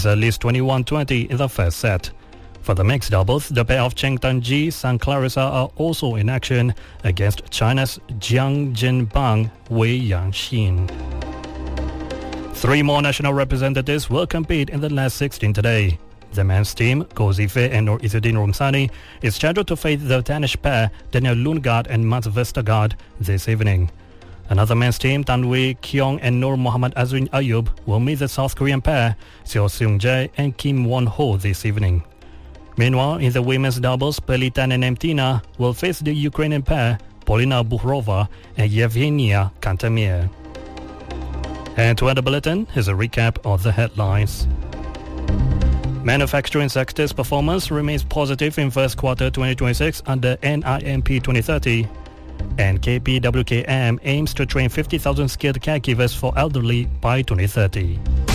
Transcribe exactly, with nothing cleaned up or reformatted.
is at least twenty-one twenty in the first set. For the mixed doubles, the pair of Cheng Tan-ji and Clarissa are also in action against China's Jiang Jinbang, Wei Yangxin. Three more national representatives will compete in the last sixteen today. The men's team, Ko Zife and Nur Izzeddin Romsani, is scheduled to face the Danish pair, Daniel Lundgaard and Mats Vestergaard, this evening. Another men's team, Tan Wei Kyong and Nur Mohammad Azrin Ayub, will meet the South Korean pair, Seo Seung-jae and Kim Won-ho, this evening. Meanwhile, in the women's doubles, Pelita Nenemtina will face the Ukrainian pair, Polina Buhrova and Yevgenia Kantemir. And to end the bulletin, here's a recap of the headlines. Manufacturing sector's performance remains positive in first quarter twenty twenty-six under N I M P twenty thirty. And K P W K M aims to train fifty thousand skilled caregivers for elderly by twenty thirty.